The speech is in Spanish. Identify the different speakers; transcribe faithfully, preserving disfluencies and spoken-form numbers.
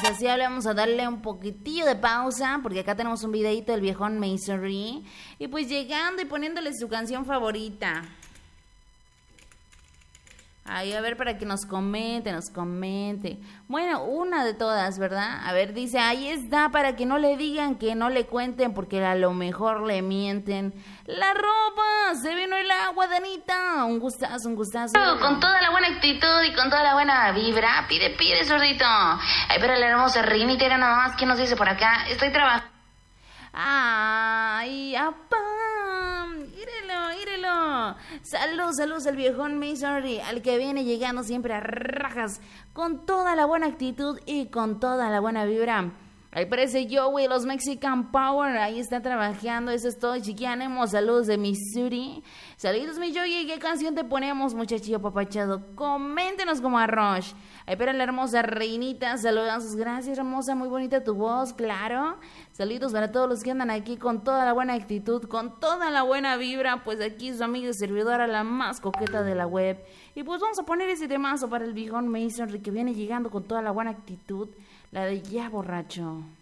Speaker 1: pues así hablamos a darle un poquitillo de pausa, porque acá tenemos un videito del viejón Masonry. Y pues llegando y poniéndole su canción favorita. Ahí, a ver, para que nos comente, nos comente. Bueno, una de todas, ¿verdad? A ver, dice, ahí está, para que no le digan, que no le cuenten, porque a lo mejor le mienten. La ropa, se vino el agua, Danita. Un gustazo, un gustazo.
Speaker 2: Con toda la buena actitud y con toda la buena vibra, pide, pide, sordito. Ay, pero la hermosa Rinita era nada más, ¿qué nos dice por acá? Estoy trabajando.
Speaker 1: Ay, apá. Írelo, írelo. Salud, salud al viejón Masonry, al que viene llegando siempre a rajas, con toda la buena actitud y con toda la buena vibra. Ahí parece Joey, los Mexican Power, ahí está trabajando, eso es todo, chiquianemos, saludos de Missouri. Saludos, mi Joey, ¿qué canción te ponemos, muchachillo papachado? Coméntenos como arroz. Ahí para la hermosa Reinita, saludos, gracias hermosa, muy bonita tu voz, claro. Saludos para todos los que andan aquí con toda la buena actitud, con toda la buena vibra, pues aquí su amiga y servidora, la más coqueta de la web. Y pues vamos a poner ese temazo para el viejón Masonry, que viene llegando con toda la buena actitud, la de Ya Borracho.